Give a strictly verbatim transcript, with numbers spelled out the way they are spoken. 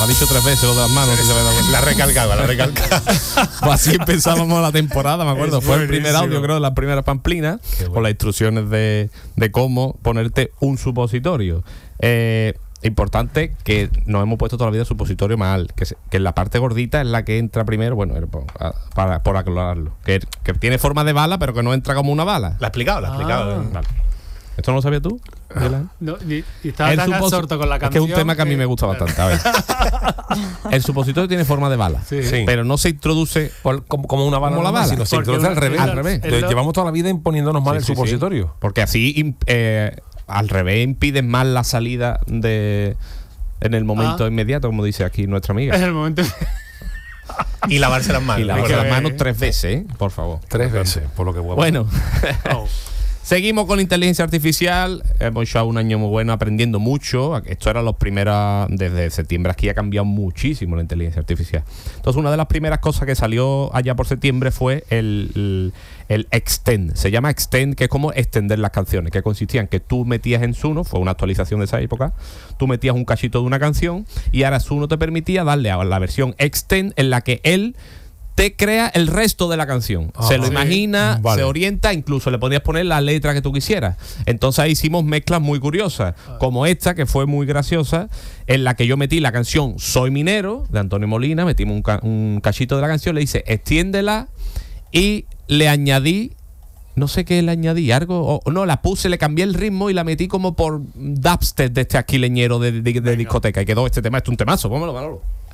Ha dicho tres veces lo de las manos. La recalcaba, la recalcaba. Pues así empezábamos la temporada, me acuerdo. Es Fue el primer buenísimo. audio, creo, de las primeras pamplinas, Qué bueno. con las instrucciones de, de cómo ponerte un supositorio. Eh, importante que nos hemos puesto toda la vida supositorio mal, que, se, que la parte gordita es la que entra primero, bueno, a, para, por aclararlo, que, que tiene forma de bala, pero que no entra como una bala. La ha explicado, la ha explicado. Ah. Vale. ¿Esto no lo sabías tú? No, y, y estaba El tan supos- absorto con la es que canción. es un tema que a mí me gusta bastante. A ver. El supositorio tiene forma de bala, Sí. Sí. pero no se introduce. Por- como, como una bala, Como la normal, bala. sino se Porque introduce una- al revés. el- Al revés. el- Entonces, llevamos toda la vida imponiéndonos mal Sí, el sí, sí. supositorio. Porque así im- eh, al revés impiden más la salida de en el momento Ah. inmediato, como dice aquí nuestra amiga. Es el momento. Y lavarse las manos. Y lavarse que las ver. manos tres veces, ¿eh? Por favor. Tres veces, por lo que huevo. Bueno, Oh. seguimos con inteligencia artificial. Hemos hecho un año muy bueno aprendiendo mucho. Esto era los primeros, desde septiembre aquí ha cambiado muchísimo la inteligencia artificial. Entonces, una de las primeras cosas que salió allá por septiembre fue el, el, el Extend. Se llama Extend, que es como extender las canciones, que consistía en que tú metías en Suno, fue una actualización de esa época, tú metías un cachito de una canción y ahora Suno te permitía darle a la versión Extend en la que él te crea el resto de la canción. Ah, se lo sí. imagina, Vale. se orienta, incluso le podías poner la letra que tú quisieras. Entonces ahí hicimos mezclas muy curiosas, como esta, que fue muy graciosa, en la que yo metí la canción Soy Minero, de Antonio Molina, metimos un, ca- un cachito de la canción, le hice extiéndela y le añadí, no sé qué le añadí, algo, o no, la puse, le cambié el ritmo y la metí como por dubstep de este aquileñero de, de- de discoteca. Y quedó este tema, esto es un temazo, póngalo, Manolo.